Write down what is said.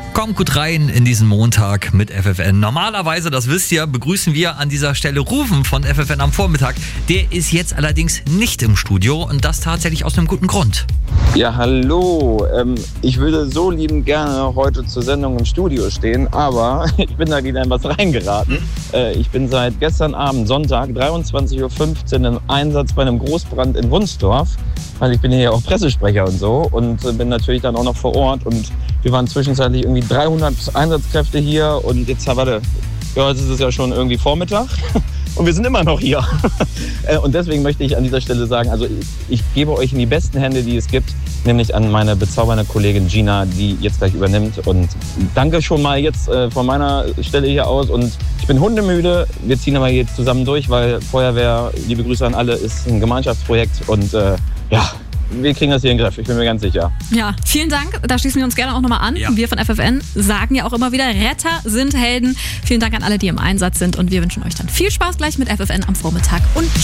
Kommt gut rein in diesen Montag mit FFN. Normalerweise, das wisst ihr, begrüßen wir an dieser Stelle Rufen von FFN am Vormittag. Der ist jetzt allerdings nicht im Studio und das tatsächlich aus einem guten Grund. Ja, hallo. Ich würde so liebend gerne heute zur Sendung im Studio stehen, aber ich bin da wieder in was reingeraten. Ich bin seit gestern Abend, Sonntag, 23.15 Uhr im Einsatz bei einem Großbrand in Wunsdorf, weil ich bin hier auch Pressesprecher und so und bin natürlich dann auch noch vor Ort und wir waren zwischenzeitlich irgendwie 300 Einsatzkräfte hier und jetzt ist es ja schon irgendwie Vormittag und wir sind immer noch hier. Und deswegen möchte ich an dieser Stelle sagen, also ich gebe euch in die besten Hände, die es gibt, nämlich an meine bezaubernde Kollegin Gina, die jetzt gleich übernimmt. Und danke schon mal jetzt von meiner Stelle hier aus und ich bin hundemüde. Wir ziehen aber jetzt zusammen durch, weil Feuerwehr, liebe Grüße an alle, ist ein Gemeinschaftsprojekt und wir kriegen das hier in den Griff, ich bin mir ganz sicher. Ja, vielen Dank. Da schließen wir uns gerne auch nochmal an. Ja. Wir von FFN sagen ja auch immer wieder, Retter sind Helden. Vielen Dank an alle, die im Einsatz sind. Und wir wünschen euch dann viel Spaß gleich mit FFN am Vormittag. Und